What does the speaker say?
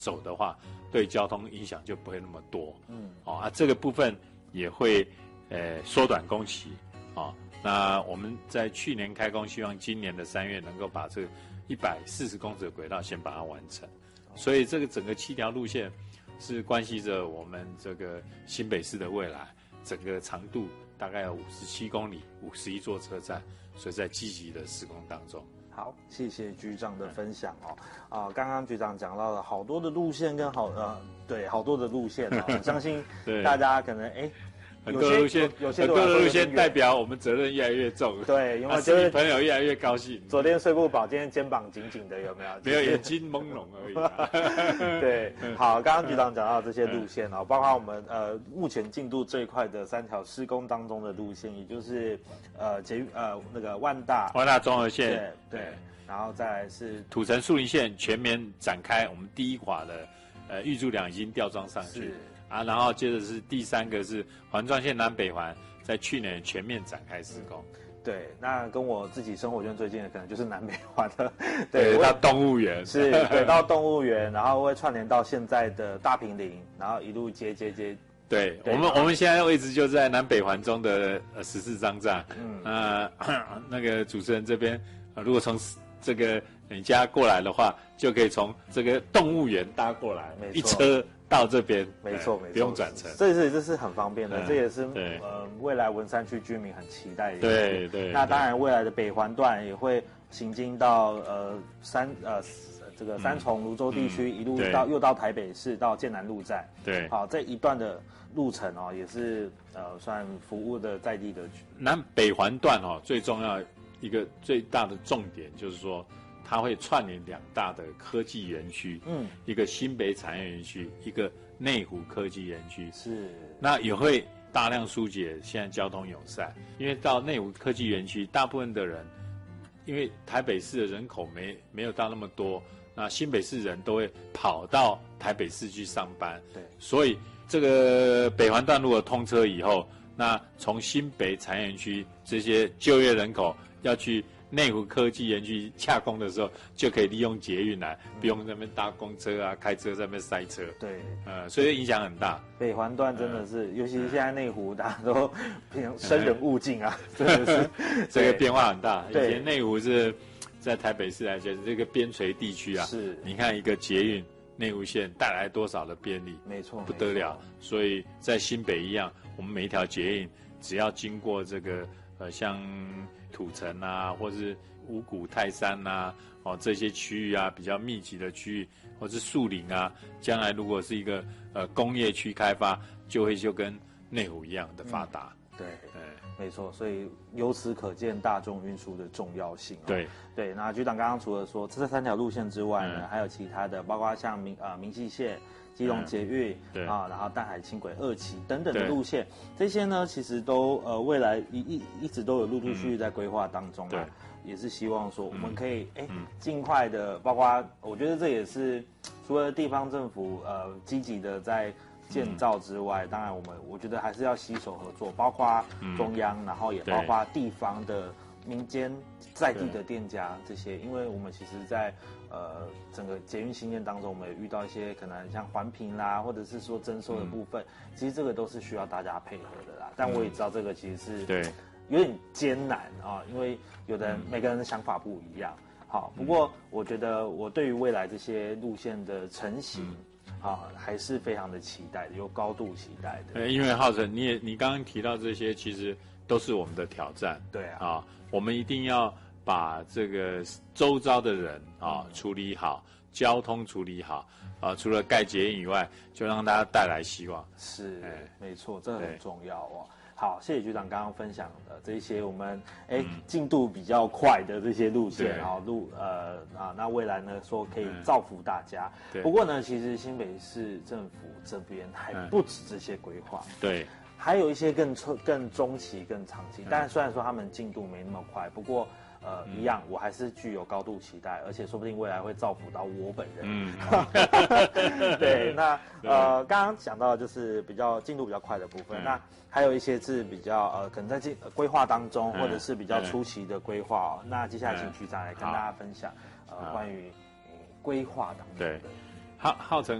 走的话，对交通影响就不会那么多。这个部分也会缩短工期。那我们在去年开工，希望今年的3月能够把这个140公尺的轨道先把它完成。所以这个整个7条路线是关系着我们这个新北市的未来，整个长度大概有57公里，51座车站，所以在积极的施工当中。 好，谢谢局长的分享刚刚局长讲到了好多的路线跟好多的路线相信大家可能很多的路线代表我们责任越来越重， 对，因为就是朋友越来越高兴。 昨天睡不饱，今天肩膀紧紧的，有没有？ 没有，眼睛朦胧而已。 对，好，刚刚局长讲到这些路线包括我们目前进度最快的3条施工当中的路线，也就是那个万大综合线， 对，然后再来是土城树林线全面展开，我们第一垮的预铸梁已经吊装上去。然后接着是第3个是环状线南北环，在去年全面展开施工。 对，那跟我自己生活圈最近的可能就是南北环了。 对，到动物园对，到动物园，然后会串联到现在的大坪林，然后一路接。 对，我们现在位置就在南北环中的14张站。那个主持人这边，如果从这个你家过来的话，就可以从这个动物园搭过来，一车到这边， 没错， 不用转乘， 这是很方便的，这也是未来文山区居民很期待的。 对。 那当然，未来的北环段也会行经到这个三重芦洲地区，一路又到台北市到建南路站。 对， 好，这一段的路程也是算服务的在地的南北环段最重要一个最大的重点就是说，它会串联2大的科技园区，一个新北产业园区，一个内湖科技园区。 是， 那也会大量疏解现在交通友善，因为到内湖科技园区，大部分的人，因为台北市的人口没有到那么多，那新北市人都会跑到台北市去上班， 对， 所以这个北环段如果通车以后，那从新北产业园区这些就业人口要去内湖科技园区洽公的时候，就可以利用捷运来，不用在那边搭公车啊，开车在那边塞车。 对， 所以影响很大。 北环段真的是，尤其是现在内湖，大家都生人勿近啊，真的是这个变化很大。以前内湖是在台北市来讲，这个边陲地区啊， 是， 你看一个捷运内湖线带来多少的便利， 没错， 不得了。所以在新北一样，我们每一条捷运只要经过这个像土城啊，或是五股泰山啊，这些区域啊比较密集的区域，或是树林啊，将来如果是一个工业区开发，就跟内湖一样的发达。 对，没错，所以由此可见大众运输的重要性。对，那局长刚刚除了说这3条路线之外呢，还有其他的，包括像明溪线、基隆捷运然后淡海轻轨2期等等的路线，这些呢其实都未来一直都有陆续在规划当中啊，也是希望说我们可以尽快的，包括我觉得这也是除了地方政府积极的在建造之外，当然我觉得还是要携手合作，包括中央，然后也包括地方的民间在地的店家这些，因为我们其实在整个捷运新建当中，我们也遇到一些可能像环评啦，或者是说征收的部分，其实这个都是需要大家配合的啦。但我也知道这个其实是有点艰难因为有的人每个人的想法不一样。好，不过我觉得我对于未来这些路线的成型还是非常的期待的，有高度期待的。 因为浩辰，你刚刚提到这些，其实都是我们的挑战。 对啊， 我们一定要把这个周遭的人处理好，交通处理好除了盖捷运以外，就让大家带来希望。 是，没错，这很重要好，谢谢局长刚刚分享的这些我们进度比较快的这些路线那未来呢说可以造福大家。不过呢，其实新北市政府这边还不止这些规划， 对， 还有一些更中期、更长期。但虽然说他们进度没那么快，不过一样，我还是具有高度期待，而且说不定未来会造福到我本人。对，那刚刚讲到就是进度比较快的部分，那还有一些是比较可能在规划当中，或者是比较初期的规划那接下来请局长来跟大家分享关于规划当中的。 号称